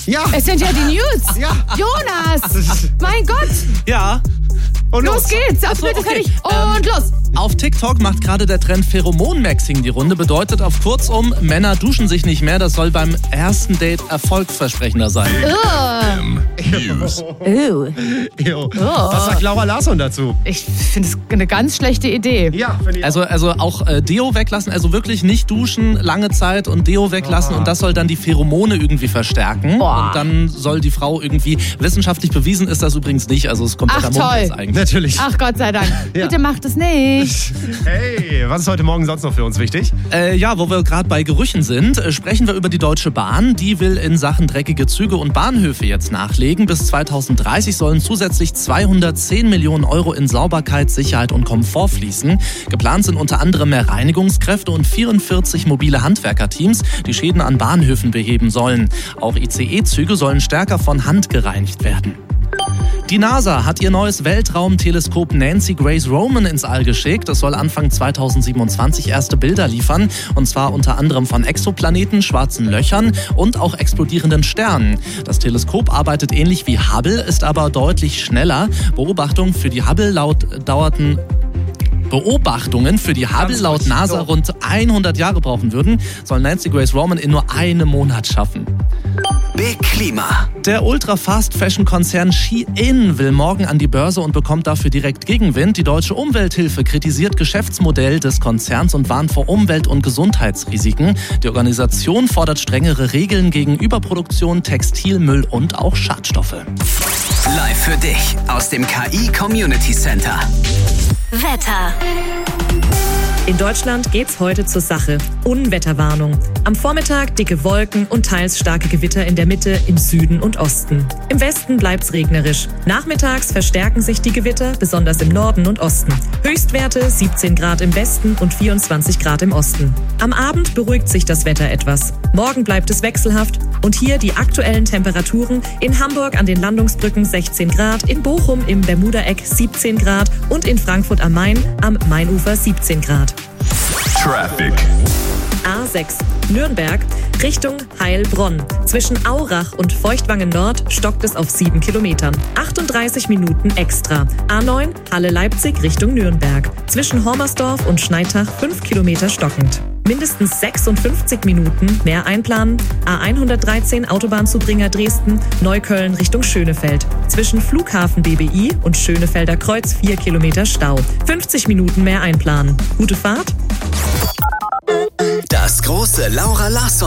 Ja. Es sind ja die News. Ja. Jonas, mein Gott. Ja. Und Los geht's. Ach so, Bitte okay. fertig. Und los. Auf TikTok macht gerade der Trend Pheromon-Maxing die Runde. Bedeutet auf kurzum, Männer duschen sich nicht mehr. Das soll beim ersten Date erfolgsversprechender sein. News. Jo. Was sagt Laura Larsson dazu? Ich finde es eine ganz schlechte Idee. Ja, finde ich Also auch Deo weglassen, also wirklich nicht duschen, lange Zeit und Deo weglassen und das soll dann die Pheromone irgendwie verstärken. Boah. Und dann soll die Frau irgendwie, wissenschaftlich bewiesen ist das übrigens nicht, also es ist kompletter Ach, toll. Mumpitz eigentlich. Natürlich. Ach Gott sei Dank. Ja. Bitte macht es nicht. Hey, was ist heute Morgen sonst noch für uns wichtig? Ja, wo wir gerade bei Gerüchen sind, sprechen wir über die Deutsche Bahn. Die will in Sachen dreckige Züge und Bahnhöfe jetzt nachlegen. Bis 2030 sollen zusätzlich 210 Millionen Euro in Sauberkeit, Sicherheit und Komfort fließen. Geplant sind unter anderem mehr Reinigungskräfte und 44 mobile Handwerkerteams, die Schäden an Bahnhöfen beheben sollen. Auch ICE-Züge sollen stärker von Hand gereinigt werden. Die NASA hat ihr neues Weltraumteleskop Nancy Grace Roman ins All geschickt. Es soll Anfang 2027 erste Bilder liefern. Und zwar unter anderem von Exoplaneten, schwarzen Löchern und auch explodierenden Sternen. Das Teleskop arbeitet ähnlich wie Hubble, ist aber deutlich schneller. Beobachtungen für die Hubble laut NASA rund 100 Jahre brauchen würden, soll Nancy Grace Roman in nur einem Monat schaffen. Big Klima. Der Ultra-Fast-Fashion-Konzern Shein will morgen an die Börse und bekommt dafür direkt Gegenwind. Die Deutsche Umwelthilfe kritisiert Geschäftsmodell des Konzerns und warnt vor Umwelt- und Gesundheitsrisiken. Die Organisation fordert strengere Regeln gegen Überproduktion, Textilmüll und auch Schadstoffe. Live für dich aus dem KI Community Center. Wetter. In Deutschland geht's heute zur Sache. Unwetterwarnung. Am Vormittag dicke Wolken und teils starke Gewitter in der Mitte, im Süden und Osten. Im Westen bleibt's regnerisch. Nachmittags verstärken sich die Gewitter, besonders im Norden und Osten. Höchstwerte 17 Grad im Westen und 24 Grad im Osten. Am Abend beruhigt sich das Wetter etwas. Morgen bleibt es wechselhaft. Und hier die aktuellen Temperaturen: in Hamburg an den Landungsbrücken 16 Grad, in Bochum im Bermudaeck 17 Grad und in Frankfurt am Main am Mainufer 17 Grad. Traffic. A6 Nürnberg Richtung Heilbronn. Zwischen Aurach und Feuchtwangen Nord stockt es auf 7 Kilometern. 38 Minuten extra. A9 Halle-Leipzig Richtung Nürnberg. Zwischen Hormersdorf und Schneitach 5 Kilometer stockend. Mindestens 56 Minuten mehr einplanen. A113 Autobahnzubringer Dresden, Neukölln Richtung Schönefeld. Zwischen Flughafen BBI und Schönefelder Kreuz 4 Kilometer Stau. 50 Minuten mehr einplanen. Gute Fahrt. Das große Laura Larsson